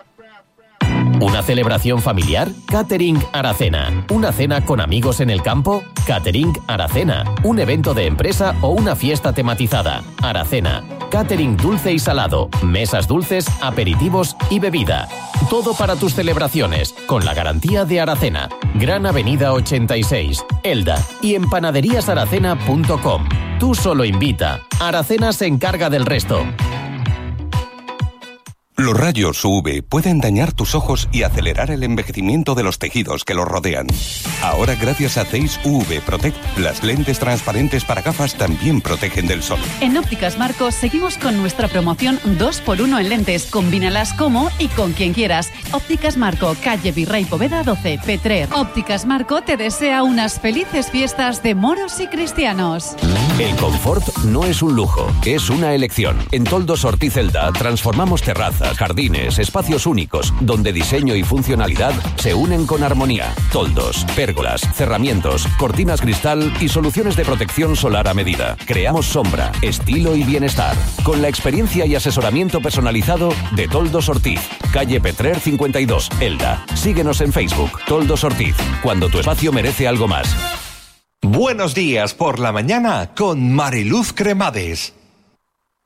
¿Una celebración familiar? Catering Aracena. ¿Una cena con amigos en el campo? Catering Aracena. ¿Un evento de empresa o una fiesta tematizada? Aracena. Catering dulce y salado, mesas dulces, aperitivos y bebida. Todo para tus celebraciones, con la garantía de Aracena. Gran Avenida 86, Elda, y en panaderíasaracena.com. Tú solo invita. Aracena se encarga del resto. Los rayos UV pueden dañar tus ojos y acelerar el envejecimiento de los tejidos que los rodean. Ahora, gracias a Zeiss UV Protect, las lentes transparentes para gafas también protegen del sol. En Ópticas Marco seguimos con nuestra promoción 2x1 en lentes. Combínalas como y con quien quieras. Ópticas Marco, calle Virrey Poveda 12, Petrer. Ópticas Marco te desea unas felices fiestas de moros y cristianos. El confort no es un lujo, es una elección. En Toldos Ortiz Elda transformamos terrazas, jardines, espacios únicos, donde diseño y funcionalidad se unen con armonía. Toldos, pérgolas, cerramientos, cortinas cristal y soluciones de protección solar a medida. Creamos sombra, estilo y bienestar. Con la experiencia y asesoramiento personalizado de Toldos Ortiz. Calle Petrer 52, Elda. Síguenos en Facebook, Toldos Ortiz, cuando tu espacio merece algo más. Buenos días por la mañana con Mariluz Cremades.